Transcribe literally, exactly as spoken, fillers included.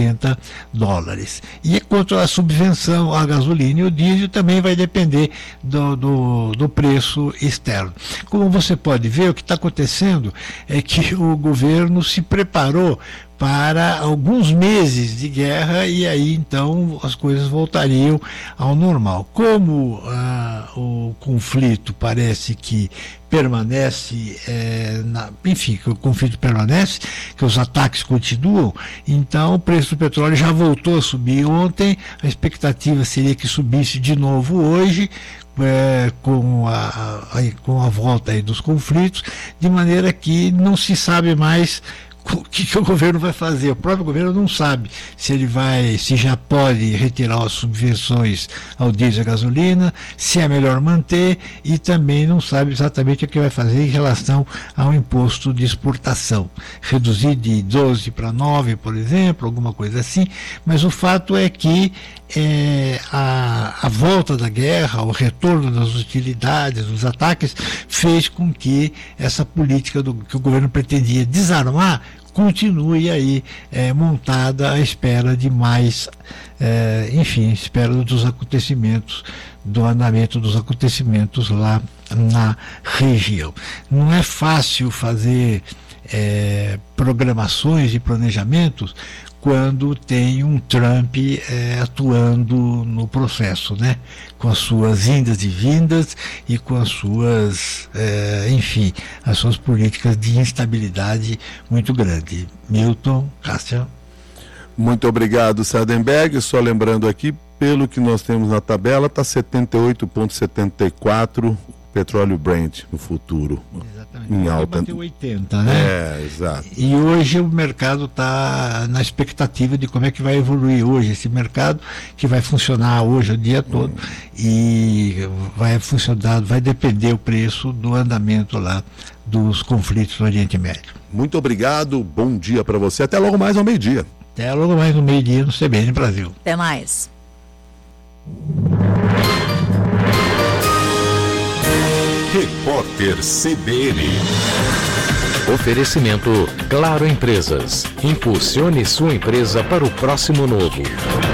dólares. E quanto à subvenção à gasolina e o diesel, também vai depender do, do, do preço externo. Como você pode ver, o que está acontecendo é que o governo se preparou para alguns meses de guerra e aí então as coisas voltariam ao normal. Como ah, o conflito parece que permanece, é, na, enfim, que o conflito permanece, que os ataques continuam, então o preço do petróleo já voltou a subir ontem, a expectativa seria que subisse de novo hoje, É, com, a, a, com a volta aí dos conflitos, de maneira que não se sabe mais o que, que o governo vai fazer. O próprio governo não sabe se ele vai, se já pode retirar as subvenções ao diesel e à gasolina, se é melhor manter, e também não sabe exatamente o que vai fazer em relação ao imposto de exportação. Reduzir de doze para nove, por exemplo, alguma coisa assim, mas o fato é que é, a, a volta da guerra, o retorno das hostilidades, dos ataques, fez com que essa política do, que o governo pretendia desarmar continue aí é, montada à espera de mais, é, enfim, espera dos acontecimentos, do andamento dos acontecimentos lá na região. Não é fácil fazer é, programações e planejamentos quando tem um Trump é, atuando no processo, né? Com as suas indas e vindas e com as suas, é, enfim, as suas políticas de instabilidade muito grande. Milton, Cássia. Muito obrigado, Sardenberg. Só lembrando aqui, pelo que nós temos na tabela, está setenta e oito vírgula setenta e quatro petróleo Brent no futuro. Exatamente. Em alta. Bateu oitenta, né? É, exato. E hoje o mercado está na expectativa de como é que vai evoluir hoje esse mercado, que vai funcionar hoje o dia todo, hum. e vai funcionar, vai depender o preço do andamento lá dos conflitos no Oriente Médio. Muito obrigado, bom dia para você. Até logo mais ao meio-dia. Até logo mais no meio-dia no C B N Brasil. Até mais. Repórter C B N. Oferecimento Claro Empresas. Impulsione sua empresa para o próximo novo.